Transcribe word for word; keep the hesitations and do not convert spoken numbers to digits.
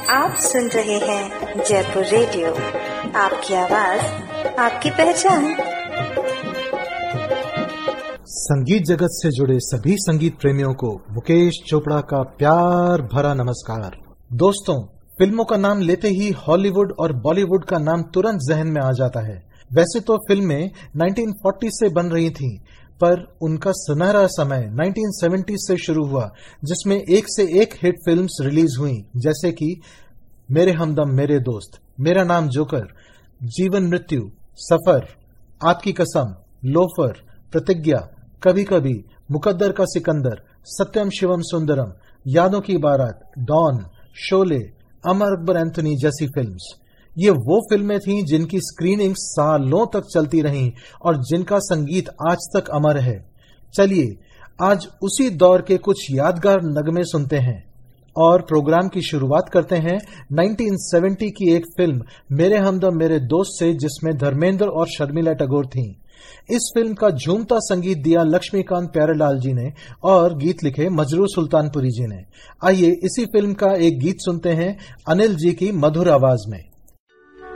आप सुन रहे हैं जयपुर रेडियो। आपकी आवाज, आपकी पहचान। संगीत जगत से जुड़े सभी संगीत प्रेमियों को मुकेश चोपड़ा का प्यार भरा नमस्कार। दोस्तों, फिल्मों का नाम लेते ही हॉलीवुड और बॉलीवुड का नाम तुरंत जहन में आ जाता है। वैसे तो फिल्में उन्नीस सौ चालीस से बन रही थीं, पर उनका सुनहरा समय उन्नीस सौ सत्तर से शुरू हुआ, जिसमें एक से एक हिट फिल्म्स रिलीज हुई, जैसे कि मेरे हमदम मेरे दोस्त, मेरा नाम जोकर, जीवन मृत्यु, सफर, आपकी कसम, लोफर, प्रतिज्ञा, कभी कभी, मुकद्दर का सिकंदर, सत्यम शिवम सुंदरम, यादों की बारात, डॉन, शोले, अमर अकबर एंथोनी जैसी फिल्म्स। ये वो फिल्में थीं जिनकी स्क्रीनिंग सालों तक चलती रहीं और जिनका संगीत आज तक अमर है। चलिए आज उसी दौर के कुछ यादगार नगमे सुनते हैं और प्रोग्राम की शुरुआत करते हैं उन्नीस सौ सत्तर की एक फिल्म मेरे हमदम मेरे दोस्त से, जिसमें धर्मेंद्र और शर्मिला टैगोर थीं। इस फिल्म का झूमता संगीत दिया लक्ष्मीकांत प्यारेलाल जी ने और गीत लिखे मजरू सुल्तानपुरी जी ने। आइए इसी फिल्म का एक गीत सुनते हैं अनिल जी की मधुर आवाज में।